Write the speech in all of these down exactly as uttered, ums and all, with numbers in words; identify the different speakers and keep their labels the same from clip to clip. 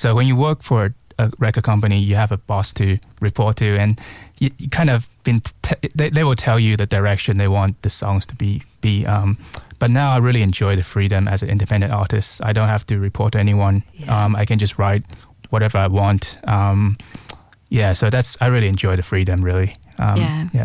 Speaker 1: So when you work for a record company, you have a boss to report to, and you, you kind of been t- they, they will tell you the direction they want the songs to be be um but now I really enjoy the freedom as an independent artist. I don't have to report to anyone.
Speaker 2: Yeah.
Speaker 1: um I can just write whatever I want. um yeah so that's I really enjoy the freedom, really. um
Speaker 2: Yeah.
Speaker 1: yeah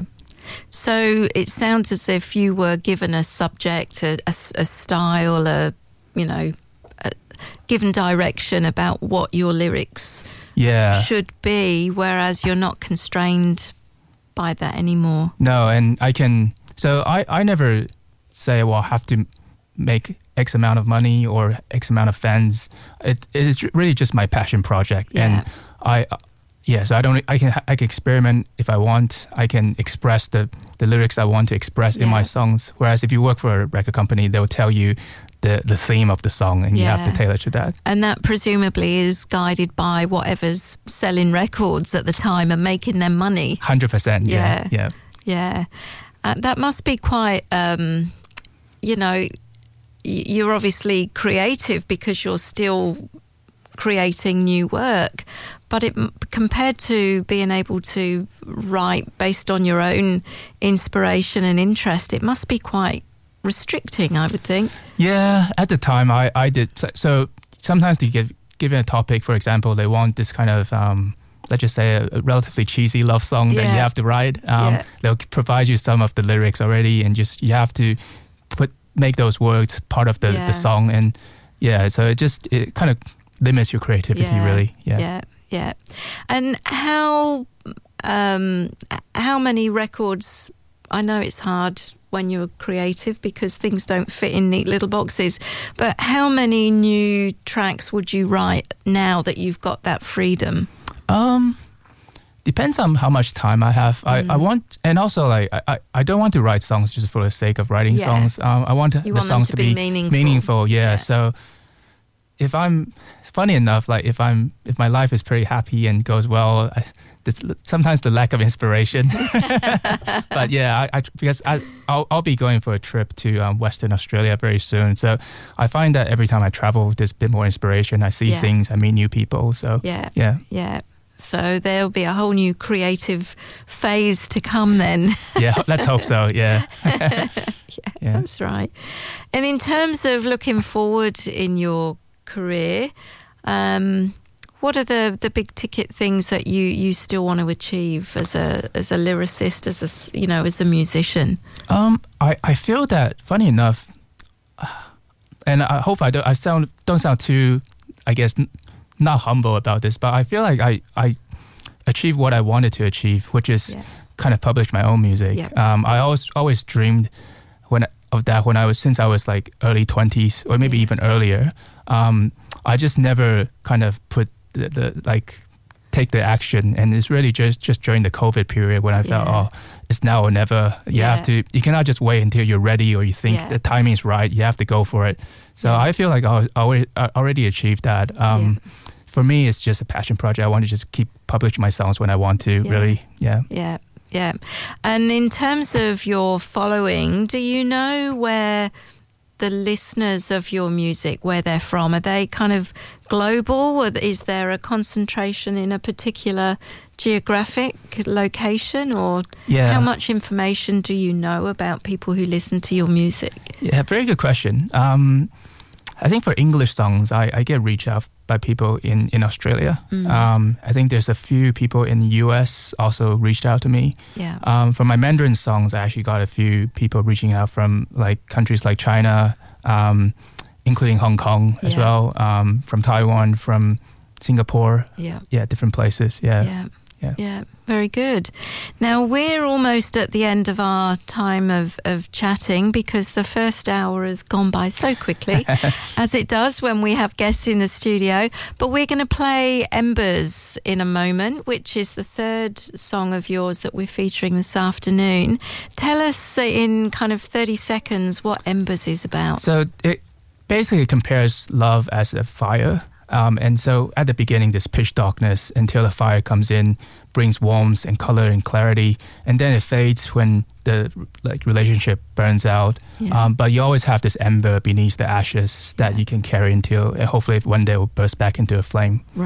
Speaker 2: So it sounds as if you were given a subject, a, a, a style, a, you know, a given direction about what your lyrics
Speaker 1: yeah
Speaker 2: should be, whereas you're not constrained by that anymore.
Speaker 1: No, and I can, so I, I never say, well, I have to make X amount of money or X amount of fans. It, it is really just my passion project.
Speaker 2: Yeah.
Speaker 1: And I, yeah, so I don't, I can, I can experiment if I want. I can express the, the lyrics I want to express in
Speaker 2: Yeah.
Speaker 1: my songs. Whereas if you work for a record company, they'll tell you the, the theme of the song, and you have to
Speaker 2: Yeah.
Speaker 1: tailor to that.
Speaker 2: And that presumably is guided by whatever's selling records at the time and making them money.
Speaker 1: one hundred percent. Yeah.
Speaker 2: Yeah.
Speaker 1: Yeah.
Speaker 2: Yeah. Uh, that must be quite, um, you know, y- you're obviously creative because you're still creating new work, but it compared to being able to write based on your own inspiration and interest, it must be quite restricting, I would think.
Speaker 1: Yeah, at the time I, I did. So, so sometimes you get given a topic, for example, they want this kind of, um, let's just say a, a relatively cheesy love song that
Speaker 2: Yeah.
Speaker 1: you have to write. Um,
Speaker 2: Yeah.
Speaker 1: They'll provide you some of the lyrics already, and just you have to put make those words part of the,
Speaker 2: Yeah.
Speaker 1: the song. And yeah, so it just it kind of limits your creativity,
Speaker 2: Yeah.
Speaker 1: really. Yeah.
Speaker 2: Yeah, yeah. And how um, how many records? I know it's hard when you're creative because things don't fit in neat little boxes. But how many new tracks would you write now that you've got that freedom?
Speaker 1: Um, depends on how much time I have. I,
Speaker 2: Mm.
Speaker 1: I want, and also like I, I, I don't want to write songs just for the sake of writing
Speaker 2: Yeah.
Speaker 1: songs. Um, I want
Speaker 2: You
Speaker 1: the
Speaker 2: want them
Speaker 1: songs
Speaker 2: to be meaningful.
Speaker 1: meaningful. Yeah.
Speaker 2: Yeah.
Speaker 1: So if I'm funny enough, like if I'm if my life is pretty happy and goes well, I, this, sometimes the lack of inspiration. But yeah, I, I because I I'll, I'll be going for a trip to um, Western Australia very soon. So I find that every time I travel, there's a bit more inspiration. I see
Speaker 2: Yeah.
Speaker 1: things, I meet new people. So
Speaker 2: Yeah,
Speaker 1: yeah.
Speaker 2: yeah. So there'll be a whole new creative phase to come then.
Speaker 1: Yeah, let's hope so. Yeah.
Speaker 2: yeah,
Speaker 1: Yeah.
Speaker 2: that's right. And in terms of looking forward in your career, um, what are the, the big ticket things that you, you still want to achieve as a as a lyricist, as a s- you know, as a musician?
Speaker 1: Um, I, I feel that, funny enough, and I hope I don't I sound don't sound too, I guess, n- not humble about this, but I feel like I, I achieved what I wanted to achieve, which is
Speaker 2: Yeah.
Speaker 1: kind of publish my own music.
Speaker 2: Yeah.
Speaker 1: Um, I always always dreamed when of that when I was since I was like early twenties or maybe
Speaker 2: Yeah.
Speaker 1: even earlier. Um, I just never kind of put the, the like take the action, and it's really just just during the COVID period when I felt,
Speaker 2: Yeah.
Speaker 1: oh, it's now or never. You
Speaker 2: Yeah.
Speaker 1: have to. You cannot just wait until you're ready or you think
Speaker 2: Yeah.
Speaker 1: the timing is right. You have to go for it. So
Speaker 2: Yeah.
Speaker 1: I feel like I was already, I already achieved that. Um, For me, it's just a passion project. I want to just keep publishing my songs when I want to.
Speaker 2: Yeah.
Speaker 1: Really, yeah.
Speaker 2: Yeah, yeah. And in terms of your following, do you know where the listeners of your music, where they're from? Are they kind of global? Or is there a concentration in a particular geographic location? Or
Speaker 1: Yeah.
Speaker 2: how much information do you know about people who listen to your music?
Speaker 1: Yeah, very good question. Um, I think for English songs, I, I get reached out by people in, in Australia.
Speaker 2: Mm.
Speaker 1: Um, I think there's a few people in the U S also reached out to me.
Speaker 2: Yeah.
Speaker 1: Um, for my Mandarin songs, I actually got a few people reaching out from like countries like China, um, including Hong Kong as
Speaker 2: Yeah.
Speaker 1: well, um, from Taiwan, from Singapore.
Speaker 2: Yeah.
Speaker 1: Yeah, different places. Yeah.
Speaker 2: Yeah.
Speaker 1: Yeah.
Speaker 2: Yeah, very good. Now, we're almost at the end of our time of, of chatting because the first hour has gone by so quickly, as it does when we have guests in the studio. But we're going to play Embers in a moment, which is the third song of yours that we're featuring this afternoon. Tell us in kind of thirty seconds what Embers is about.
Speaker 1: So it basically compares love as a fire. Um, and so at the beginning, there's pitch darkness until the fire comes in, brings warmth and color and clarity, and then it fades when the like relationship burns out.
Speaker 2: Yeah.
Speaker 1: Um, but you always have this ember beneath the ashes that
Speaker 2: Yeah.
Speaker 1: you can carry until uh, hopefully one day it will burst back into a flame.